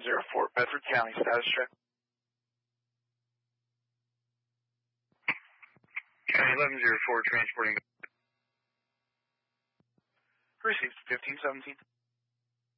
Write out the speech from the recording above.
1104, Bedford County, status check. County 1104, transporting. Received 1517.